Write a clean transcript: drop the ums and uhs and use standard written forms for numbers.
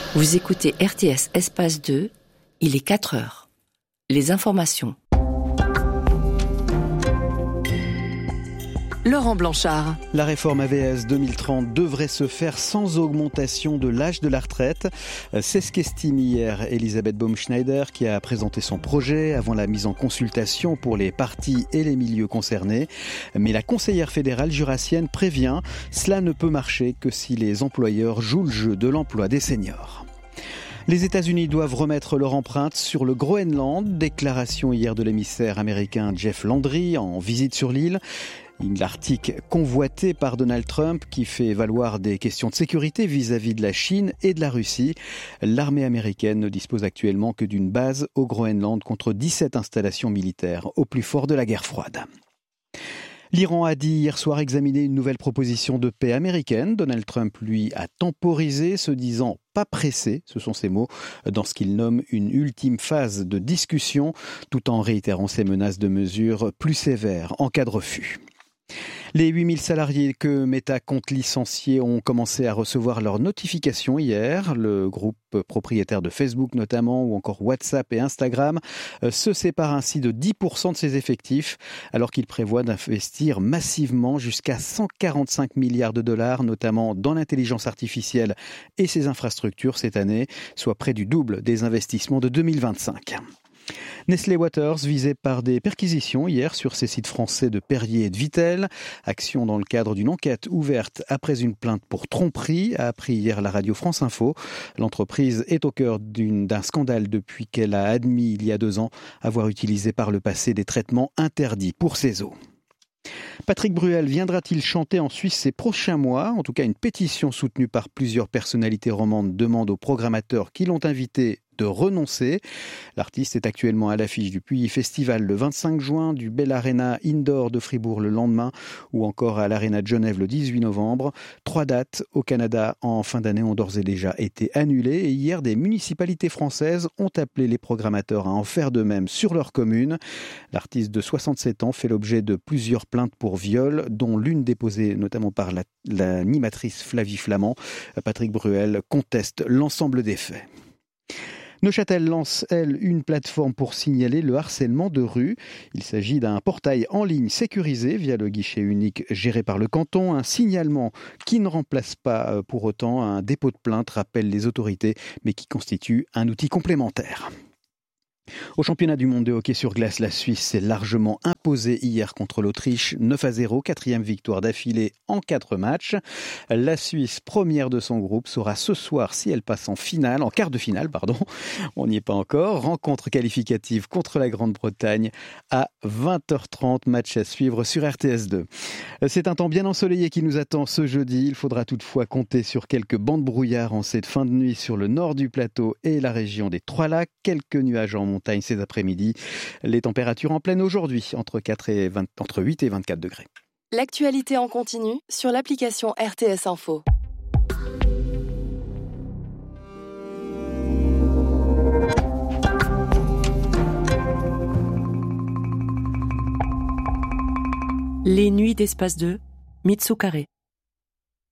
Vous écoutez RTS Espace 2, il est 4 heures. Les informations. Laurent Blanchard. La réforme AVS 2030 devrait se faire sans augmentation de l'âge de la retraite. C'est ce qu'estime hier Elisabeth Baumschneider, qui a présenté son projet avant la mise en consultation pour les partis et les milieux concernés. Mais la conseillère fédérale jurassienne prévient, cela ne peut marcher que si les employeurs jouent le jeu de l'emploi des seniors. Les États-Unis doivent remettre leur empreinte sur le Groenland. Déclaration hier de l'émissaire américain Jeff Landry en visite sur l'île. L'Arctique convoité par Donald Trump qui fait valoir des questions de sécurité vis-à-vis de la Chine et de la Russie. L'armée américaine ne dispose actuellement que d'une base au Groenland contre 17 installations militaires au plus fort de la guerre froide. L'Iran a dit hier soir examiner une nouvelle proposition de paix américaine. Donald Trump, lui, a temporisé, se disant pas pressé, ce sont ses mots, dans ce qu'il nomme une ultime phase de discussion, tout en réitérant ses menaces de mesures plus sévères en cas de refus. Les 8000 salariés que Meta compte licencier ont commencé à recevoir leurs notifications hier. Le groupe propriétaire de Facebook notamment, ou encore WhatsApp et Instagram, se sépare ainsi de 10% de ses effectifs, alors qu'il prévoit d'investir massivement jusqu'à 145 milliards de dollars, notamment dans l'intelligence artificielle et ses infrastructures cette année, soit près du double des investissements de 2025. Nestlé Waters visé par des perquisitions hier sur ses sites français de Perrier et de Vittel. Action dans le cadre d'une enquête ouverte après une plainte pour tromperie, a appris hier la radio France Info. L'entreprise est au cœur d'un scandale depuis qu'elle a admis il y a 2 ans avoir utilisé par le passé des traitements interdits pour ses eaux. Patrick Bruel viendra-t-il chanter en Suisse ces prochains mois ? En tout cas, une pétition soutenue par plusieurs personnalités romandes demande aux programmateurs qui l'ont invité de renoncer. L'artiste est actuellement à l'affiche du Puy Festival le 25 juin, du Bell Arena Indoor de Fribourg le lendemain ou encore à l'Arena de Genève le 18 novembre. 3 dates au Canada en fin d'année ont d'ores et déjà été annulées et hier des municipalités françaises ont appelé les programmateurs à en faire de même sur leur commune. L'artiste de 67 ans fait l'objet de plusieurs plaintes pour viol, dont l'une déposée notamment par l'animatrice Flavie Flamand. Patrick Bruel conteste l'ensemble des faits. Neuchâtel lance, elle, une plateforme pour signaler le harcèlement de rue. Il s'agit d'un portail en ligne sécurisé via le guichet unique géré par le canton. Un signalement qui ne remplace pas pour autant un dépôt de plainte, rappellent les autorités, mais qui constitue un outil complémentaire. Au championnat du monde de hockey sur glace, la Suisse s'est largement imposée hier contre l'Autriche, 9-0, 4e victoire d'affilée en 4 matchs. La Suisse, première de son groupe, saura ce soir si elle passe en quart de finale, on n'y est pas encore. Rencontre qualificative contre la Grande-Bretagne à 20h30, match à suivre sur RTS2. C'est un temps bien ensoleillé qui nous attend ce jeudi. Il faudra toutefois compter sur quelques bancs de brouillard en cette fin de nuit sur le nord du plateau et la région des Trois-Lacs. Quelques nuages en montagne cet après-midi. Les températures en pleine aujourd'hui, entre 8 et 24 degrés. L'actualité en continu sur l'application RTS Info. Les nuits d'Espace 2, Mitsu Carré.